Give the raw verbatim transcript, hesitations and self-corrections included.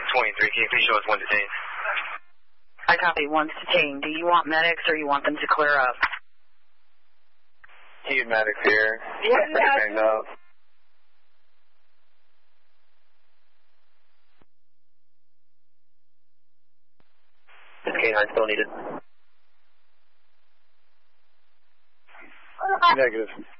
twenty-three. Can you please show us one detained? I copy. One's detained. Do you want medics or you want them to clear up? Keep medics here. Yeah. Hang up. Is K nine still needed? Negative.